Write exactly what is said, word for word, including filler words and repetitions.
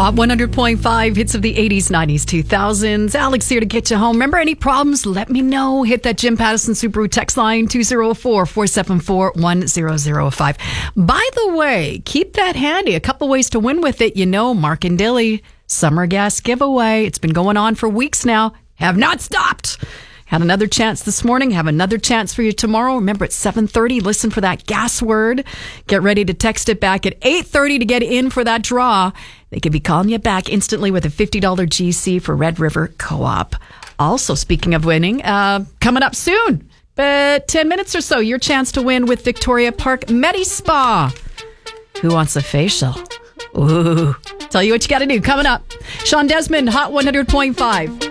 Hot one hundred point five, hits of the eighties, nineties, two thousands. Alex here to get you home. Remember, any problems, let me know. Hit that Jim Pattison Subaru text line, two oh four, four seven four, one zero zero five. By the way, keep that handy. A couple ways to win with it. You know, Mark and Dilly, summer gas giveaway. It's been going on for weeks now. Have not stopped. Had another chance this morning. Have another chance for you tomorrow. Remember, it's seven thirty. Listen for that gas word. Get ready to text it back at eight thirty to get in for that draw. They could be calling you back instantly with a fifty dollars G C for Red River Co-op. Also, speaking of winning, uh, coming up soon, but ten minutes or so, your chance to win with Victoria Park Medi Spa. Who wants a facial? Ooh. Tell you what you got to do. Coming up, Sean Desmond, Hot one hundred point five.